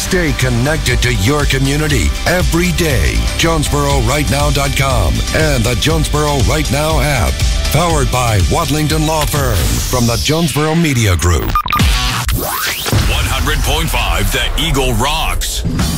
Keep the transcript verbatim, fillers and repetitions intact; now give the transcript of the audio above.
Stay connected to your community every day. Jonesboro Right Now dot com and the Jonesboro Right Now app. Powered by Wadlington Law Firm from the Jonesboro Media Group. one hundred point five The Eagle rocks.